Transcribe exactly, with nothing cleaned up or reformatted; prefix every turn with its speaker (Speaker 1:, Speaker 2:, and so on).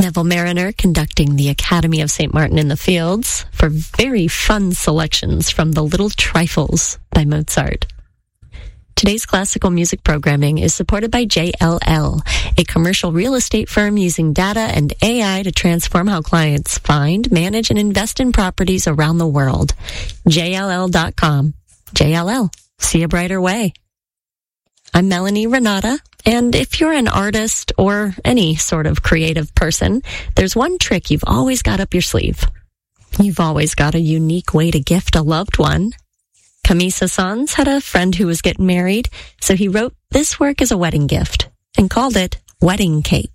Speaker 1: Neville Mariner conducting the Academy of Saint Martin in the Fields for very fun selections from The Little Trifles by Mozart. Today's classical music programming is supported by J L L, a commercial real estate firm using data and A I to transform how clients find, manage, and invest in properties around the world. J L L dot com. J L L. See a brighter way. I'm Melanie Renata, and if you're an artist or any sort of creative person, there's one trick you've always got up your sleeve. You've always got a unique way to gift a loved one. Camille Saint-Saëns had a friend who was getting married, so he wrote this work as a wedding gift and called it Wedding Cake.